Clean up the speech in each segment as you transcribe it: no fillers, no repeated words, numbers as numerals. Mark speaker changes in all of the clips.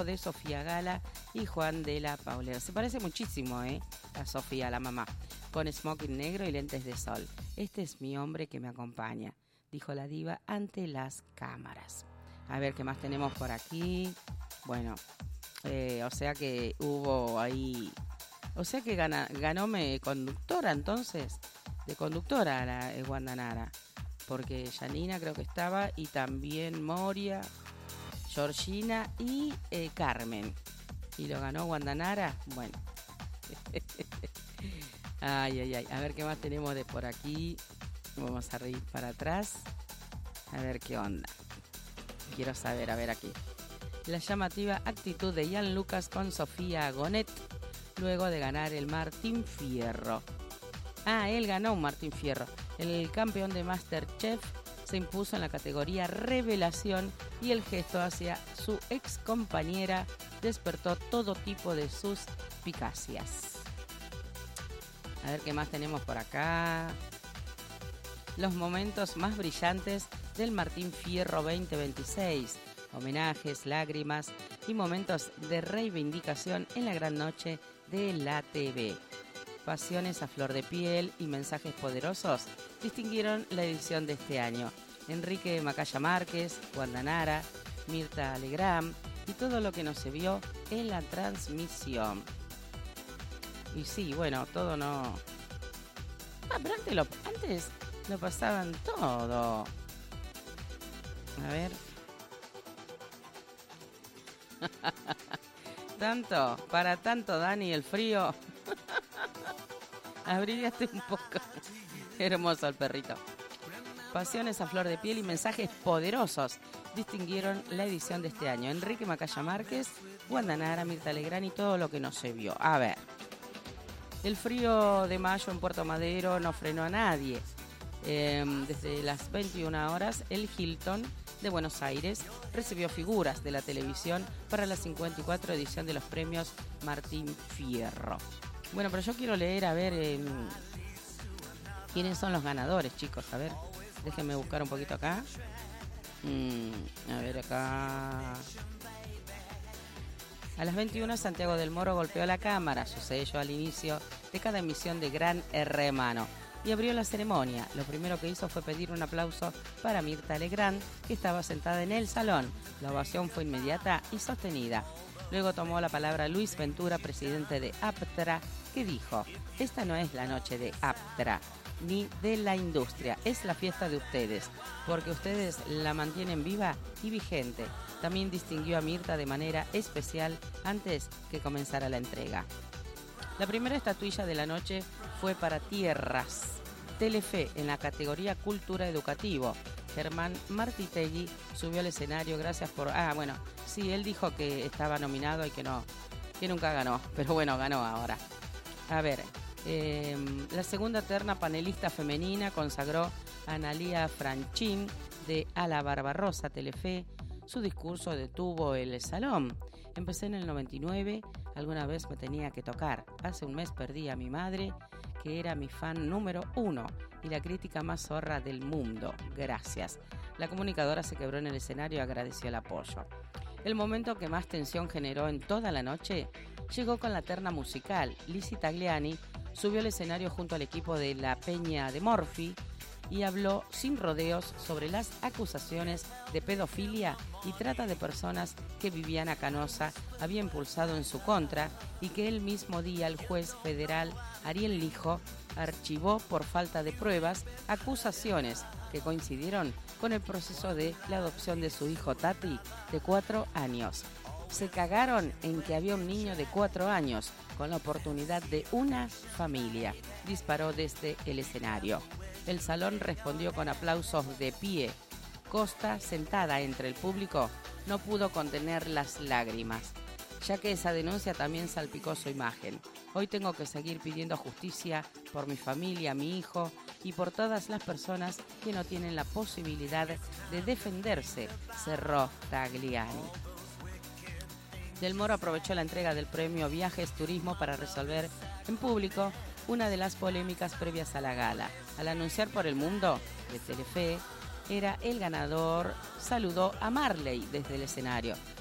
Speaker 1: de Sofía Gala y Juan de la Paulera. Se parece muchísimo, a Sofía, la mamá, con smoking negro y lentes de sol. Este es mi hombre que me acompaña, dijo la diva ante las cámaras. A ver qué más tenemos por aquí. Bueno, o sea que hubo ahí... O sea que ganó conductora entonces. De conductora la Wanda Nara. Porque Janina creo que estaba y también Moria, Georgina y Carmen. Y lo ganó Wanda Nara. Bueno. Ay. A ver qué más tenemos de por aquí. Vamos a reír para atrás. A ver qué onda. Quiero saber, a ver aquí. La llamativa actitud de Ian Lucas con Sofía Gonet luego de ganar el Martín Fierro. Él ganó un Martín Fierro. El campeón de MasterChef se impuso en la categoría Revelación y el gesto hacia su ex compañera despertó todo tipo de suspicacias. A ver qué más tenemos por acá. Los momentos más brillantes del Martín Fierro 2026. Homenajes, lágrimas y momentos de reivindicación en la gran noche de la TV. Pasiones a flor de piel y mensajes poderosos distinguieron la edición de este año. Enrique Macaya Márquez, Wanda Nara, Mirta Legrand y todo lo que no se vio en la transmisión. Y sí, bueno, todo no... pero antes lo pasaban todo. A ver... para tanto, Dani, el frío. Abrigaste un poco. Hermoso el perrito. Pasiones a flor de piel y mensajes poderosos distinguieron la edición de este año. Enrique Macaya Márquez, Wanda Nara, Mirta Legrand y todo lo que no se vio. A ver. El frío de mayo en Puerto Madero no frenó a nadie. Desde las 21 horas, el Hilton de Buenos Aires recibió figuras de la televisión para la 54 edición de los premios Martín Fierro. Bueno, pero yo quiero leer, a ver, quiénes son los ganadores, chicos. A ver, déjenme buscar un poquito acá. A ver, acá. A las 21 Santiago del Moro golpeó la cámara, sucede ello al inicio de cada emisión de Gran Hermano. Y abrió la ceremonia. Lo primero que hizo fue pedir un aplauso para Mirta Legrand, que estaba sentada en el salón. La ovación fue inmediata y sostenida. Luego tomó la palabra Luis Ventura, presidente de APTRA, que dijo: esta no es la noche de APTRA, ni de la industria, es la fiesta de ustedes, porque ustedes la mantienen viva y vigente. También distinguió a Mirta de manera especial antes que comenzara la entrega. La primera estatuilla de la noche fue para Tierras, Telefe, en la categoría Cultura Educativo. Germán Martitegui subió al escenario, gracias por... bueno, sí, él dijo que estaba nominado y que nunca ganó, pero bueno, ganó ahora. A ver, la segunda terna panelista femenina consagró a Analía Franchín de A la Barbarosa, Telefe. Su discurso detuvo el salón. Empecé en el 99, alguna vez me tenía que tocar. Hace un mes perdí a mi madre, que era mi fan número 1 y la crítica más zorra del mundo. Gracias. La comunicadora se quebró en el escenario y agradeció el apoyo. El momento que más tensión generó en toda la noche llegó con la terna musical. Lizzy Tagliani subió al escenario junto al equipo de la Peña de Morphy y habló sin rodeos sobre las acusaciones de pedofilia y trata de personas que Viviana Canosa había impulsado en su contra y que el mismo día el juez federal Ariel Lijo archivó por falta de pruebas acusaciones que coincidieron con el proceso de la adopción de su hijo Tati, de 4 años. Se cagaron en que había un niño de 4 años con la oportunidad de una familia, disparó desde el escenario. El salón respondió con aplausos de pie. Costa, sentada entre el público, no pudo contener las lágrimas, ya que esa denuncia también salpicó su imagen. Hoy tengo que seguir pidiendo justicia por mi familia, mi hijo y por todas las personas que no tienen la posibilidad de defenderse, cerró Tagliani. Del Moro aprovechó la entrega del premio Viajes Turismo para resolver en público una de las polémicas previas a la gala. Al anunciar por el mundo de Telefe, era el ganador, saludó a Marley desde el escenario.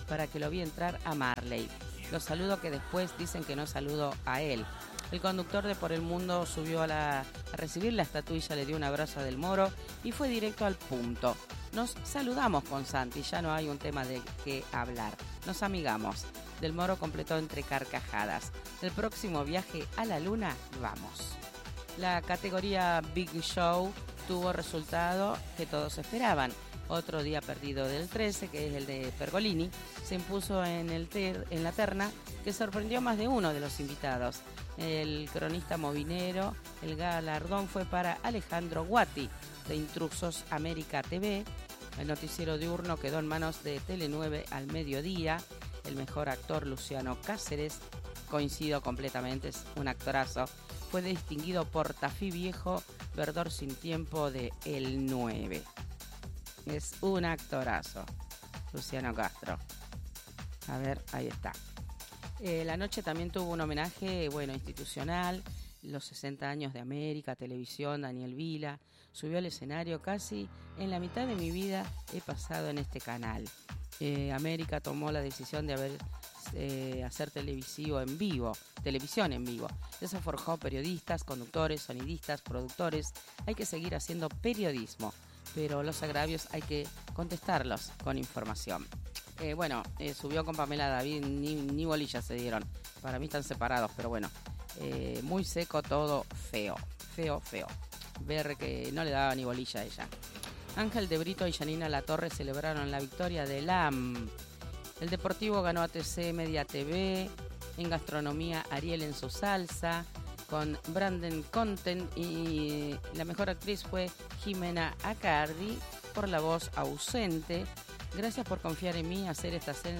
Speaker 1: para que lo vi entrar a Marley. Los saludo que después dicen que no saludo a él. El conductor de Por el Mundo subió a recibir la estatuilla, le dio un abrazo a Del Moro y fue directo al punto. Nos saludamos con Santi, ya no hay un tema de qué hablar. Nos amigamos. Del Moro completó entre carcajadas. El próximo viaje a la luna, vamos. La categoría Big Show tuvo resultado que todos esperaban. Otro día perdido del 13, que es el de Pergolini, se impuso en la terna que sorprendió a más de uno de los invitados. El cronista movinero, el galardón fue para Alejandro Guati, de Intrusos América TV. El noticiero diurno quedó en manos de Tele9 al mediodía. El mejor actor, Luciano Cáceres, coincido completamente, es un actorazo. Fue distinguido por Tafí Viejo, Verdor sin tiempo de El 9. Es un actorazo, Luciano Castro. A ver, ahí está. La noche también tuvo un homenaje, institucional. Los 60 años de América, Televisión, Daniel Vila. Subió al escenario casi en la mitad de mi vida he pasado en este canal. América tomó la decisión de hacer televisión en vivo. Eso forjó periodistas, conductores, sonidistas, productores. Hay que seguir haciendo periodismo, pero los agravios hay que contestarlos con información. Subió con Pamela David, ni bolillas se dieron. Para mí están separados, pero bueno. Muy seco todo, feo. Ver que no le daba ni bolilla a ella. Ángel de Brito y Janina Latorre celebraron la victoria de LAM. El Deportivo ganó ATC Media TV. En gastronomía, Ariel en su salsa, con Brandon Content, y la mejor actriz fue Jimena Acardi por La Voz Ausente. Gracias por confiar en mí, hacer esta serie.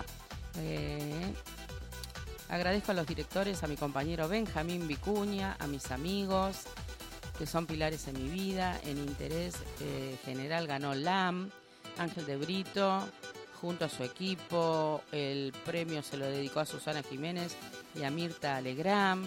Speaker 1: Agradezco a los directores, a mi compañero Benjamín Vicuña, a mis amigos, que son pilares en mi vida. En interés general ganó LAM, Ángel de Brito, junto a su equipo. El premio se lo dedicó a Susana Jiménez y a Mirta Legrand.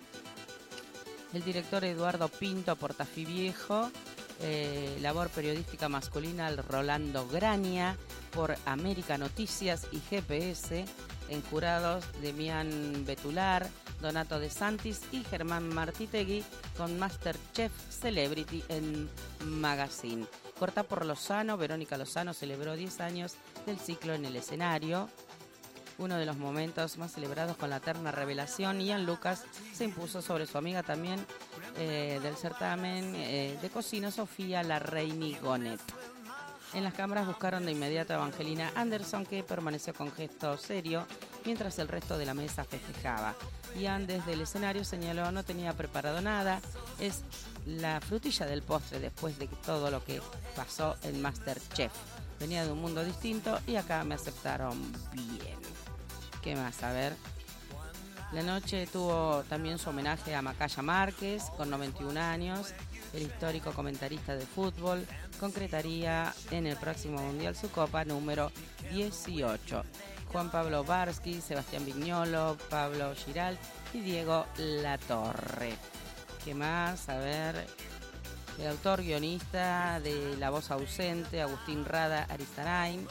Speaker 1: El director Eduardo Pinto por Tafí Viejo. Labor periodística masculina Rolando Graña por América Noticias y GPS. En jurados, Demián Betular, Donato De Santis y Germán Martitegui con Masterchef Celebrity en Magazine. Corta por Lozano, Verónica Lozano celebró 10 años del ciclo en el escenario. Uno de los momentos más celebrados con la terna revelación, Ian Lucas se impuso sobre su amiga también del certamen de cocina, Sofía Larreini Gonet. En las cámaras buscaron de inmediato a Evangelina Anderson, que permaneció con gesto serio mientras el resto de la mesa festejaba. Ian desde el escenario señaló: no tenía preparado nada, es la frutilla del postre después de todo lo que pasó en Masterchef. Venía de un mundo distinto y acá me aceptaron bien. ¿Qué más? A ver. La noche tuvo también su homenaje a Macaya Márquez, con 91 años. El histórico comentarista de fútbol concretaría en el próximo Mundial su copa número 18. Juan Pablo Barsky, Sebastián Viñolo, Pablo Giral y Diego Latorre. ¿Qué más? A ver. El autor guionista de La Voz Ausente, Agustín Rada Aristarain.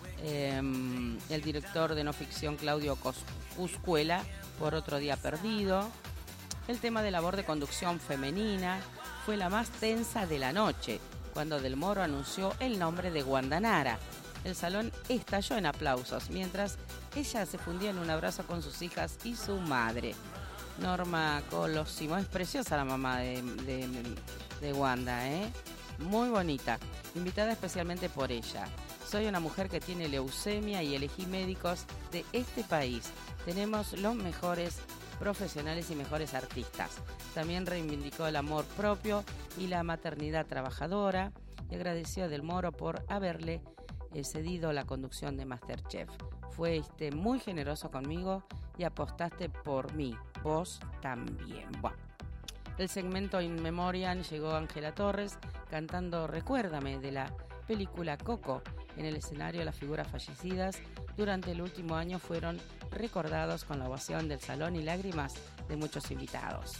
Speaker 1: El director de no ficción, Claudio Cuscuela, por Otro Día Perdido. El tema de labor de conducción femenina fue la más tensa de la noche, cuando Del Moro anunció el nombre de Guandanara. El salón estalló en aplausos, mientras ella se fundía en un abrazo con sus hijas y su madre. Norma Colosimo, es preciosa la mamá de Wanda, muy bonita, invitada especialmente por ella. Soy una mujer que tiene leucemia y elegí médicos de este país. Tenemos los mejores profesionales y mejores artistas. También reivindicó el amor propio y la maternidad trabajadora y agradeció a Del Moro por haberle cedido la conducción de Masterchef. Fuiste muy generoso conmigo y apostaste por mí. Vos también. Bueno. El segmento In Memoriam llegó Ángela Torres cantando Recuérdame de la película Coco. En el escenario, las figuras fallecidas durante el último año fueron recordados con la ovación del salón y lágrimas de muchos invitados.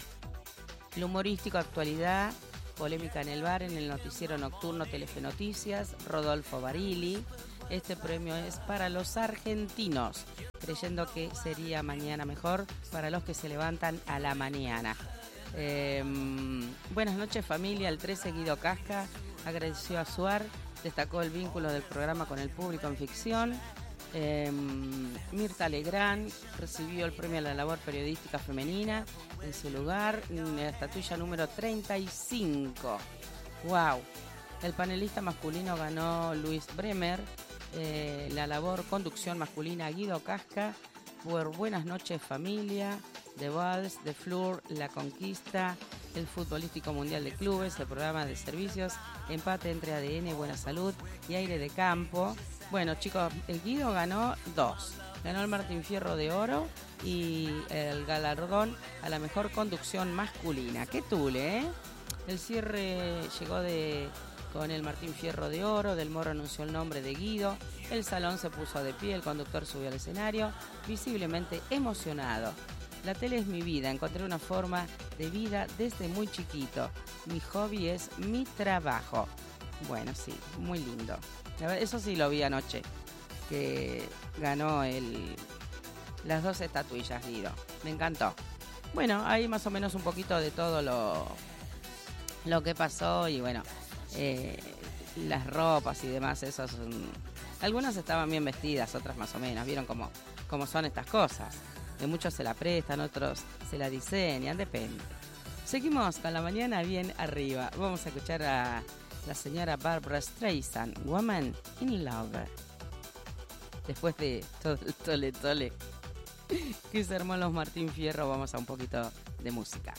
Speaker 1: El humorístico Actualidad, polémica en el bar en el noticiero nocturno Telefe Noticias, Rodolfo Barili. este premio es para los argentinos, creyendo que sería mañana mejor para los que se levantan a la mañana. Buenas noches familia, el 13 Guido Casca agradeció a Suar, destacó el vínculo del programa con el público en ficción. Mirta Legrand recibió el premio a la labor periodística femenina en su lugar, la estatuilla número 35. ¡Wow! El panelista masculino ganó Luis Bremer, la labor conducción masculina Guido Casca por Buenas noches familia, The Vals, The Fleur, La Conquista, el Futbolístico Mundial de Clubes, el programa de servicios, empate entre ADN, Buena Salud y Aire de Campo. Bueno, chicos, el Guido ganó 2. Ganó el Martín Fierro de Oro y el galardón a la mejor conducción masculina. ¡Qué tule, eh! El cierre llegó con el Martín Fierro de Oro, Del Moro anunció el nombre de Guido, el salón se puso de pie, el conductor subió al escenario, visiblemente emocionado. La tele es mi vida, encontré una forma de vida desde muy chiquito. Mi hobby es mi trabajo. Bueno, sí, muy lindo. Eso sí lo vi anoche, que ganó las 2 estatuillas, Guido. Me encantó. Bueno, hay más o menos un poquito de todo lo que pasó y bueno, las ropas y demás, algunas estaban bien vestidas, otras más o menos. Vieron cómo son estas cosas. De muchos se la prestan, otros se la diseñan, depende. Seguimos con la mañana bien arriba. Vamos a escuchar a la señora Barbra Streisand, Woman in Love. Después de todo el tole que se armó en los Martín Fierro, vamos a un poquito de música.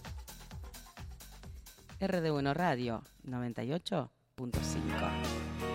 Speaker 1: RD1 Radio 98.5.